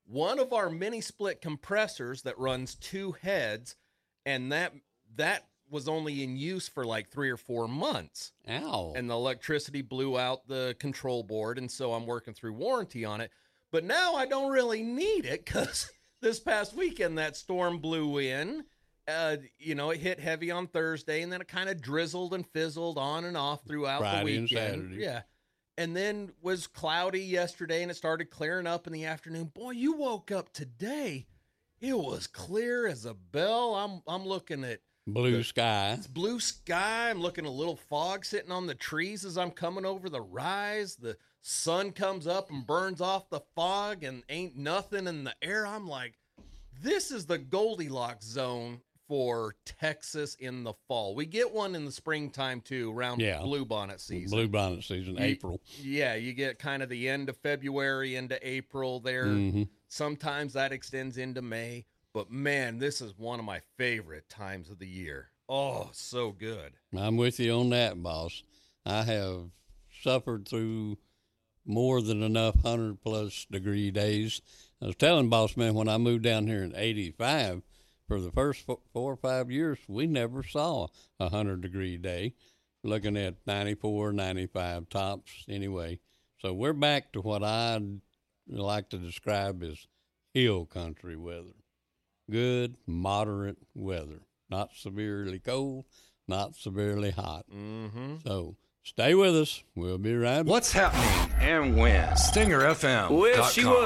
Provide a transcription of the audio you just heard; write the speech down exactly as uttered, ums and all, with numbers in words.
one of our mini split compressors that runs two heads, and that that was only in use for like three or four months. Ow. And the electricity blew out the control board, and so I'm working through warranty on it. But now I don't really need it because this past weekend that storm blew in. Uh, you know, it hit heavy on Thursday, and then it kind of drizzled and fizzled on and off throughout Friday the and weekend. Saturday. Yeah. And then was cloudy yesterday, and it started clearing up in the afternoon. Boy, you woke up today. It was clear as a bell. I'm I'm looking at blue the, sky. It's blue sky. I'm looking at a little fog sitting on the trees as I'm coming over the rise. The sun comes up and burns off the fog, and ain't nothing in the air. I'm like, this is the Goldilocks zone for Texas in the fall. We get one in the springtime too, around yeah. bluebonnet season. Bluebonnet season, you, April. Yeah, you get kind of the end of February into April there. Mm-hmm. Sometimes that extends into May. But man, this is one of my favorite times of the year. Oh, so good. I'm with you on that, boss. I have suffered through more than enough one hundred plus degree days. I was telling Boss Man when I moved down here in eighty-five, for the first four or five years, we never saw a one hundred degree day, looking at ninety-four, ninety-five tops anyway. So we're back to what I like to describe as hill country weather. Good, moderate weather. Not severely cold, not severely hot. Mm-hmm. So stay with us. We'll be right back. What's happening and when? Stinger F M. Well, she was.